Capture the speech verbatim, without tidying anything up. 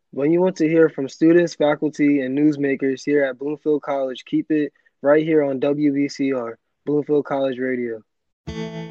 When you want to hear from students, faculty, and newsmakers here at Bloomfield College, keep it right here on W B C R, Bloomfield College Radio.